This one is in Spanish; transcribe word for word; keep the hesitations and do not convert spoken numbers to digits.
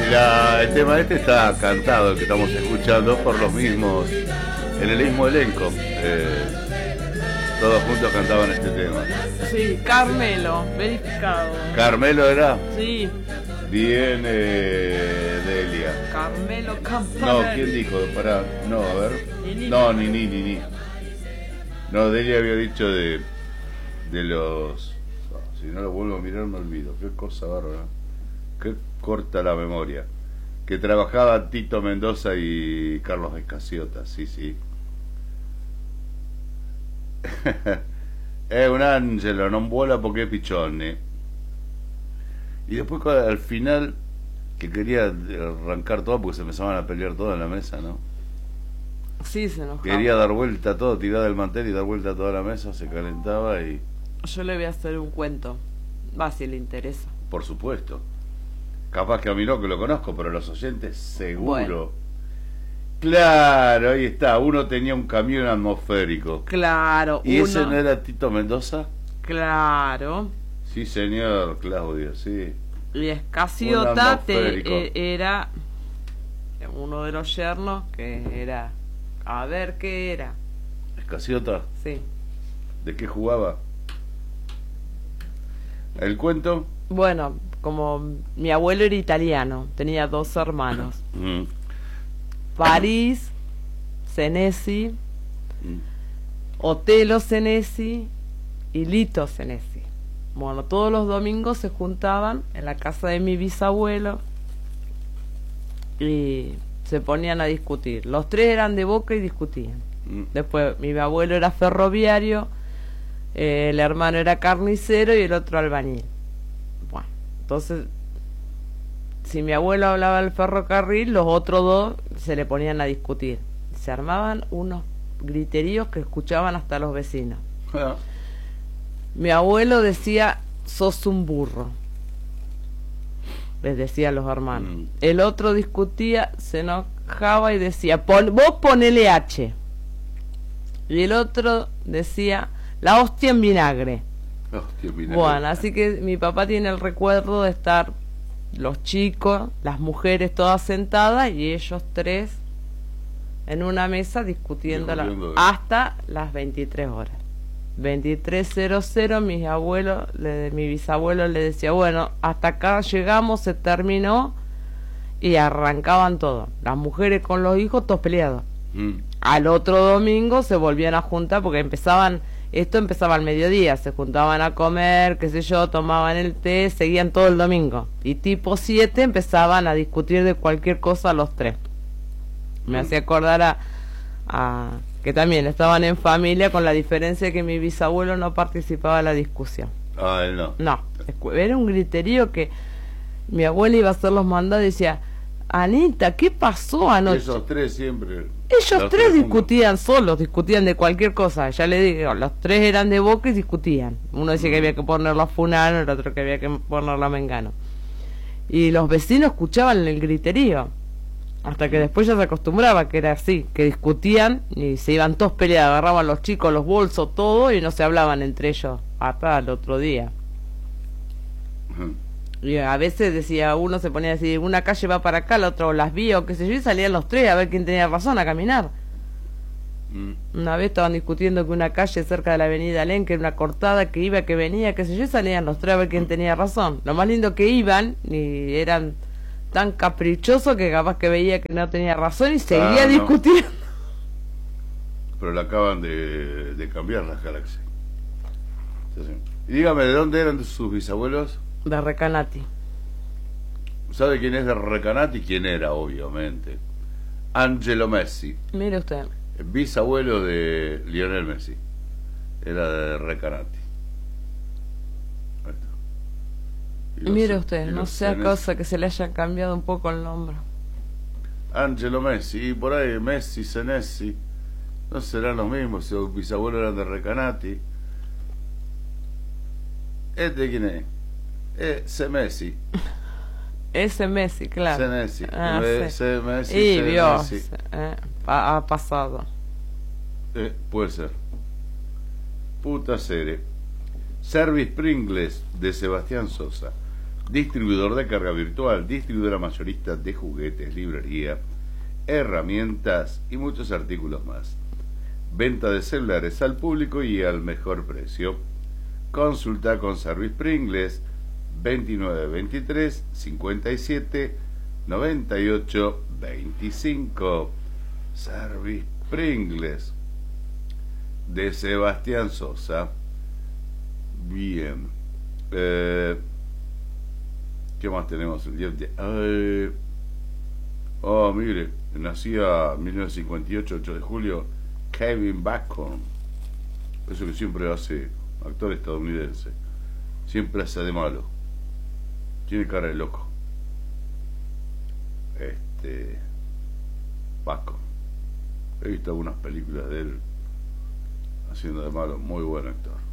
La, el tema este está cantado, el que estamos escuchando, por los mismos, en el mismo elenco. Eh, todos juntos cantaban este tema. Sí, Carmelo, verificado. ¿Carmelo era? Sí. Bien, eh, Delia. Carmelo Campanelli. No, ¿quién dijo? Pará, no, a ver. Nini. No, ni ni ni ni. No, Delia había dicho de de los... Oh, si no lo vuelvo a mirar me olvido. Qué cosa bárbara. Qué corta la memoria. Que trabajaba Tito Mendoza y Carlos Escaciota, sí, sí. È un angelo, non vuela porque es pichone. Y después al final, que quería arrancar todo porque se empezaban a pelear todo en la mesa, ¿no? Sí, se enojaba. Quería dar vuelta a todo, tirar del mantel y dar vuelta a toda la mesa, se calentaba y... Yo le voy a hacer un cuento, va si le interesa. Por supuesto. Capaz que a mí no, que lo conozco, pero a los oyentes seguro. Bueno. Claro, ahí está, uno tenía un camión atmosférico. Claro, ¿Y uno... ese no era Tito Mendoza? Claro. Sí, señor, Claudio, sí. Y Un Escaciota te, atmosférico. eh, era uno de los yernos que era... A ver, ¿qué era? ¿Escaciota? Sí. ¿De qué jugaba? ¿El cuento? Bueno, como mi abuelo era italiano, tenía dos hermanos. Mm. París, Senesi, Mm. Otelo Senesi y Lito Senesi. Bueno, todos los domingos se juntaban en la casa de mi bisabuelo y se ponían a discutir. Los tres eran de Boca y discutían. Mm. Después mi abuelo era ferroviario, eh, el hermano era carnicero y el otro albañil. Bueno, entonces, si mi abuelo hablaba del ferrocarril, los otros dos se le ponían a discutir. Se armaban unos griteríos que escuchaban hasta los vecinos. Ah. Mi abuelo decía, sos un burro. Les decía a los hermanos. Mm. El otro discutía, se enojaba y decía, Pon, vos ponele H. Y el otro decía, la hostia en vinagre. Hostia, mira. Bueno, así que mi papá tiene el recuerdo de estar los chicos, las mujeres todas sentadas y ellos tres en una mesa discutiendo la- Discutiendo. hasta las veintitrés horas. veintitrés cero cero, mis abuelos, le, mi bisabuelo le decía, bueno, hasta acá llegamos, se terminó, y arrancaban todo. Las mujeres con los hijos, todos peleados. Mm. Al otro domingo se volvían a juntar porque empezaban, esto empezaba al mediodía, se juntaban a comer, qué sé yo, tomaban el té, seguían todo el domingo. Y tipo siete empezaban a discutir de cualquier cosa los tres. Me Mm. hacía acordar a, a que también estaban en familia, con la diferencia de que mi bisabuelo no participaba en la discusión. Ah, él no. No, escu- era un griterío que mi abuela iba a hacer los mandados y decía, Anita, ¿qué pasó anoche? Esos tres siempre. Ellos los tres juntos. discutían solos, discutían de cualquier cosa. Ya le digo, los tres eran de Boca y discutían. Uno decía que había que ponerlo a Funano, el otro que había que ponerlo a Mengano. Y los vecinos escuchaban el griterío. Hasta que después ya se acostumbraba que era así, que discutían y se iban todos peleados, agarraban los chicos, los bolsos, todo, y no se hablaban entre ellos hasta el otro día. Ujú. Y a veces decía, uno se ponía a decir, una calle va para acá, el otro las vía o qué sé yo, y salían los tres a ver quién tenía razón a caminar. Mm. Una vez estaban discutiendo que una calle cerca de la avenida Alén, que era una cortada, que iba, que venía, qué sé yo, y salían los tres a ver quién tenía razón. Lo más lindo que iban, y eran tan caprichosos que capaz que veía que no tenía razón y seguía Ah, no. discutiendo. Pero la acaban de, de cambiar las Galaxy. Sí, sí. Y dígame, ¿de dónde eran sus bisabuelos? De Recanati. ¿Sabe quién es de Recanati? ¿Quién era, obviamente? Angelo Messi, Mire usted. bisabuelo de Lionel Messi. Era de Recanati. Ahí está. Y los- Mire y usted, no los sea Senesi. cosa que se le haya cambiado un poco el nombre. Angelo Messi, y por ahí Messi, Senesi, no serán los mismos, si los bisabuelos eran de Recanati. ¿Este quién es? Ese Messi, Ese Messi, claro. Senesi, Ah, sí. ese Messi, Y Dios, Senesi. eh, pa- ha pasado. Eh, puede ser. Puta serie. Service Pringles de Sebastián Sosa. distribuidor de carga virtual, distribuidora mayorista de juguetes, librería, herramientas y muchos artículos más. Venta de celulares al público y al mejor precio. Consulta con Service Pringles veintinueve veintitrés cincuenta y siete noventa y ocho veinticinco. Service Pringles de Sebastián Sosa. Bien. Eh, ¿Qué más tenemos el día de eh, Oh, mire, nacía en mil novecientos cincuenta y ocho, ocho de julio, Kevin Bacon. Eso que siempre hace, actor estadounidense. Siempre hace de malo. Tiene cara de loco. Este. Bacon. He visto algunas películas de él haciendo de malo. Muy buen actor.